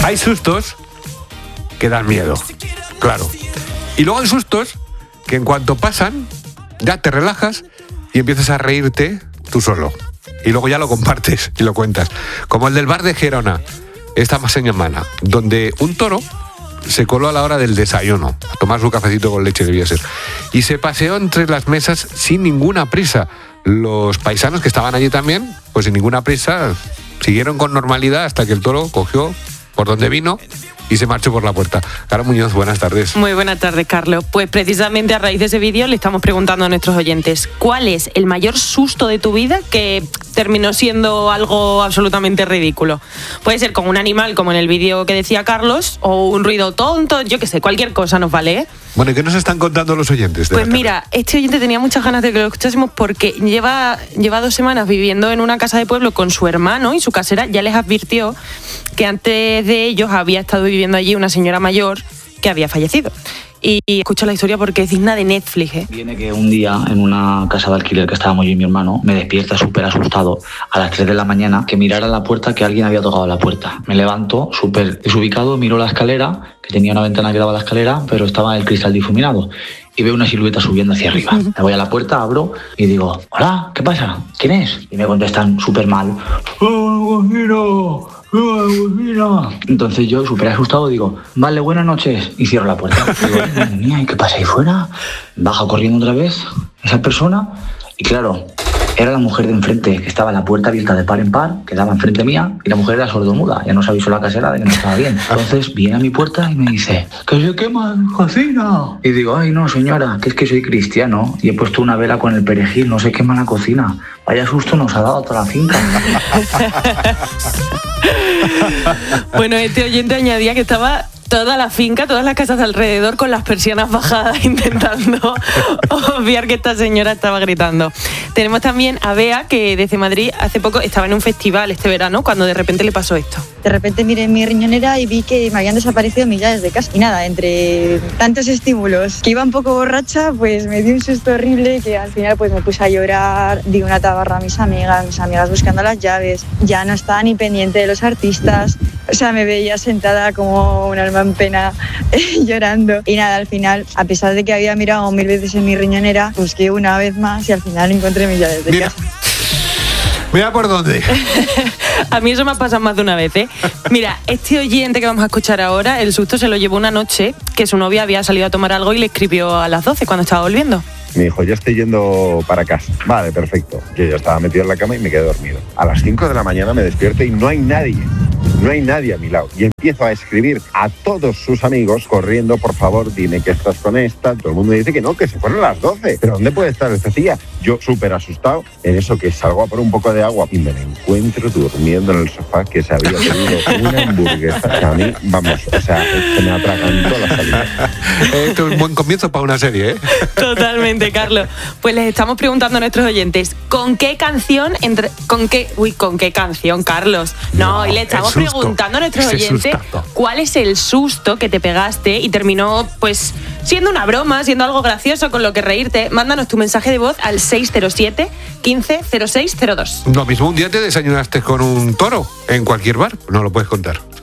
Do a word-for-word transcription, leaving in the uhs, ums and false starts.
Hay sustos que dan miedo, claro. Y luego hay sustos que en cuanto pasan, ya te relajas y empiezas a reírte tú solo. Y luego ya lo compartes y lo cuentas. Como el del bar de Gerona, esta semana, donde un toro se coló a la hora del desayuno, a tomar su cafecito con leche, debía ser, y se paseó entre las mesas sin ninguna prisa. Los paisanos que estaban allí también, pues sin ninguna prisa, siguieron con normalidad hasta que el toro cogió por donde vino y se marchó por la puerta. Caro Muñoz, buenas tardes. Muy buenas tardes, Carlos. Pues precisamente a raíz de ese vídeo le estamos preguntando a nuestros oyentes ¿cuál es el mayor susto de tu vida que terminó siendo algo absolutamente ridículo? Puede ser con un animal, como en el vídeo que decía Carlos, o un ruido tonto, yo qué sé, cualquier cosa nos vale, ¿eh? Bueno, ¿y qué nos están contando los oyentes? Pues mira, este oyente tenía muchas ganas de que lo escuchásemos porque lleva, lleva dos semanas viviendo en una casa de pueblo con su hermano y su casera ya les advirtió que antes de ellos había estado viviendo allí una señora mayor que había fallecido. Y escucho la historia porque es digna de Netflix, ¿eh? Viene que un día en una casa de alquiler que estábamos yo y mi hermano me despierta súper asustado a las tres de la mañana que mirara a la puerta que alguien había tocado la puerta. Me levanto súper desubicado, miro la escalera, que tenía una ventana que daba a la escalera, pero estaba el cristal difuminado. Y veo una silueta subiendo hacia arriba. Me voy a la puerta, abro y digo, hola, ¿qué pasa? ¿Quién es? Y me contestan súper mal. ¡Oh, Gino! Entonces yo, súper asustado, digo, vale, buenas noches, y cierro la puerta. Digo, madre mía, ¿y qué pasa ahí fuera? Bajo corriendo otra vez esa persona, y claro, era la mujer de enfrente, que estaba en la puerta abierta de par en par, que daba enfrente mía, y la mujer era sordomuda, ya nos avisó la casera de que no estaba bien. Entonces viene a mi puerta y me dice, ¡que se quema la cocina! Y digo, ay no señora, que es que soy cristiano, y he puesto una vela con el perejil, no se quema la cocina. Vaya susto nos ha dado toda la finca. Bueno, este oyente añadía que estaba toda la finca, todas las casas de alrededor con las persianas bajadas intentando obviar que esta señora estaba gritando. Tenemos también a Bea, que desde Madrid hace poco estaba en un festival este verano cuando de repente le pasó esto. De repente miré mi riñonera y vi que me habían desaparecido mis llaves de casa. Y nada, entre tantos estímulos que iba un poco borracha, pues me dio un susto horrible que al final pues me puse a llorar, di una tabarra a mis amigas, mis amigas buscando las llaves. Ya no estaba ni pendiente de los artistas. O sea, me veía sentada como un alma en pena llorando. Y nada, al final, a pesar de que había mirado mil veces en mi riñonera, busqué una vez más y al final encontré mis llaves de Mira. casa. Mira por dónde. A mí eso me ha pasado más de una vez, ¿eh? Mira, este oyente que vamos a escuchar ahora, el susto se lo llevó una noche que su novia había salido a tomar algo y le escribió a las doce cuando estaba volviendo. Me dijo, ya estoy yendo para casa. Vale, perfecto. Yo ya estaba metido en la cama y me quedé dormido. A las cinco de la mañana me despierto y no hay nadie. No hay nadie a mi lado. Y empiezo a escribir a todos sus amigos corriendo, por favor, dime que estás con esta. Todo el mundo me dice que no, que se fueron a las doce. ¿Pero dónde puede estar esta tía? Yo súper asustado. En eso que salgo a por un poco de agua y me la encuentro durmiendo en el sofá que se había pedido una hamburguesa. Que a mí, vamos, o sea, se me atragantó la salida. Esto es un buen comienzo para una serie, ¿eh? Totalmente, Carlos. Pues les estamos preguntando a nuestros oyentes, ¿con qué canción, entre, con qué, uy, con qué canción, Carlos? No, No, y le estamos el susto, preguntando a nuestros ese oyentes sustazo. cuál es el susto que te pegaste y terminó, pues, siendo una broma, siendo algo gracioso con lo que reírte. Mándanos tu mensaje de voz al seis cero siete, quince, cero seis cero dos. Lo mismo un día te desayunaste con un toro en cualquier bar, no lo puedes contar.